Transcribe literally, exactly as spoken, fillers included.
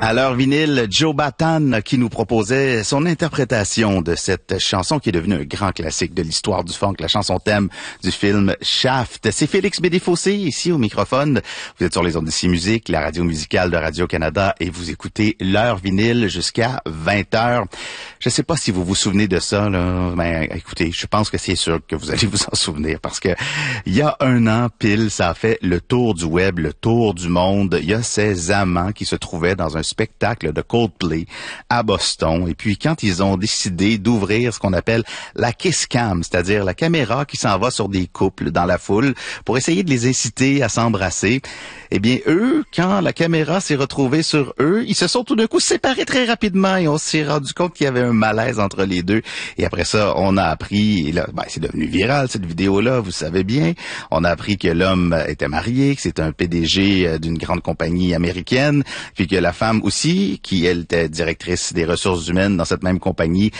À l'heure vinyle, Joe Bataan qui nous proposait son interprétation de cette chanson qui est devenue un grand classique de l'histoire du funk, la chanson thème du film Shaft. C'est Félix Bédé-Fossé ici au microphone. Vous êtes sur les ondes d'ici musique, la radio musicale de Radio-Canada et vous écoutez l'heure vinyle jusqu'à vingt heures. Je sais pas si vous vous souvenez de ça, là. Ben, écoutez, je pense que c'est sûr que vous allez vous en souvenir parce que il y a un an pile, ça a fait le tour du web, le tour du monde. Il y a ces amants qui se trouvaient dans un spectacle de Coldplay à Boston. Et puis, quand ils ont décidé d'ouvrir ce qu'on appelle la Kiss Cam, c'est-à-dire la caméra qui s'en va sur des couples dans la foule pour essayer de les inciter à s'embrasser, eh bien, eux, quand la caméra s'est retrouvée sur eux, ils se sont tout d'un coup séparés très rapidement et on s'est rendu compte qu'il y avait un malaise entre les deux. Et après ça, on a appris, et là, ben, c'est devenu viral, cette vidéo-là, vous savez bien. On a appris que l'homme était marié, que c'était un P D G d'une grande compagnie américaine, puis que la femme aussi, qui elle était directrice des ressources humaines dans cette même compagnie,